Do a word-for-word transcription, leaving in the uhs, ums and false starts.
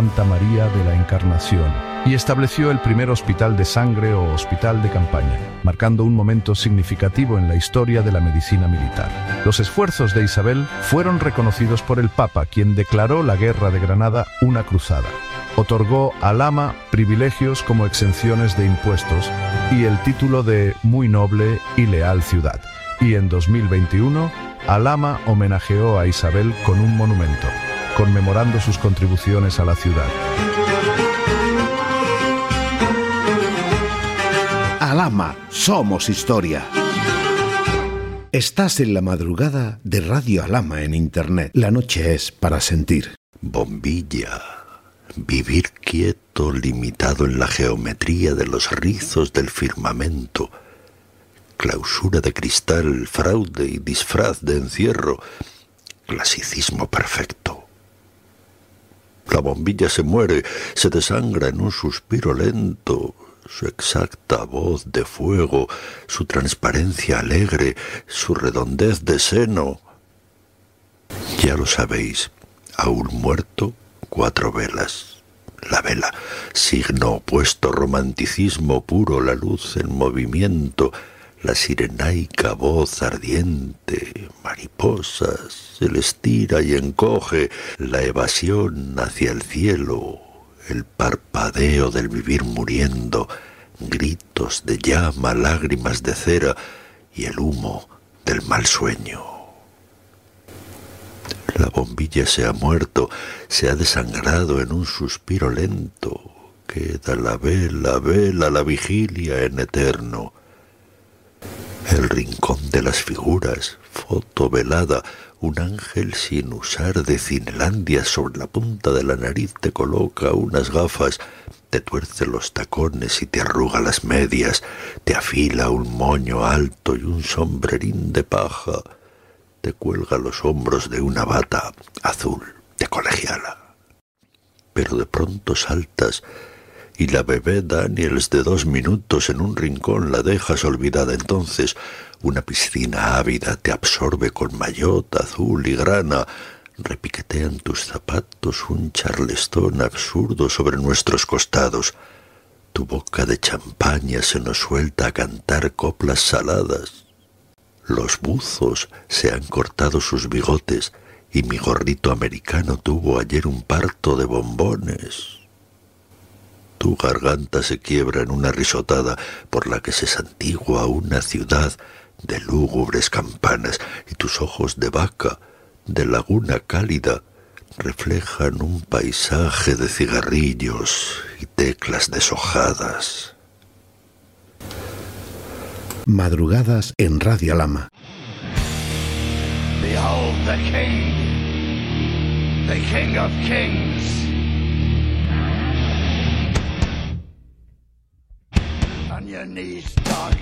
Santa María de la Encarnación y estableció el primer hospital de sangre o hospital de campaña, marcando un momento significativo en la historia de la medicina militar. Los esfuerzos de Isabel fueron reconocidos por el Papa, quien declaró la Guerra de Granada una cruzada. Otorgó a Alhama privilegios como exenciones de impuestos y el título de muy noble y leal ciudad. Y en dos mil veintiuno, Alhama homenajeó a Isabel con un monumento, conmemorando sus contribuciones a la ciudad. Alhama, somos historia. Estás en la madrugada de Radio Alhama en Internet. La noche es para sentir. Bombilla. Vivir quieto, limitado en la geometría de los rizos del firmamento. Clausura de cristal, fraude y disfraz de encierro. Clasicismo perfecto. La bombilla se muere, se desangra en un suspiro lento. Su exacta voz de fuego, su transparencia alegre, su redondez de seno. Ya lo sabéis, aún muerto, cuatro velas. La vela, signo opuesto, romanticismo puro, la luz en movimiento, la sirenaica voz ardiente, mariposas, el estira y encoge, la evasión hacia el cielo, el parpadeo del vivir muriendo, gritos de llama, lágrimas de cera y el humo del mal sueño. La bombilla se ha muerto, se ha desangrado en un suspiro lento. Queda la vela, vela, la vigilia en eterno. El rincón de las figuras, foto velada, un ángel sin usar de Cinelandia sobre la punta de la nariz te coloca unas gafas, te tuerce los tacones y te arruga las medias, te afila un moño alto y un sombrerín de paja, te cuelga los hombros de una bata azul de colegiala. Pero de pronto saltas y la bebé Daniels de dos minutos en un rincón la dejas olvidada. Entonces una piscina ávida te absorbe con mayot azul y grana. Repiquetean tus zapatos un charlestón absurdo sobre nuestros costados. Tu boca de champaña se nos suelta a cantar coplas saladas. Los buzos se han cortado sus bigotes y mi gorrito americano tuvo ayer un parto de bombones. Tu garganta se quiebra en una risotada por la que se santigua una ciudad de lúgubres campanas y tus ojos de vaca, de laguna cálida, reflejan un paisaje de cigarrillos y teclas deshojadas. Madrugadas en Radio Alhama. Behold the King, the King of Kings. On your knees, dog.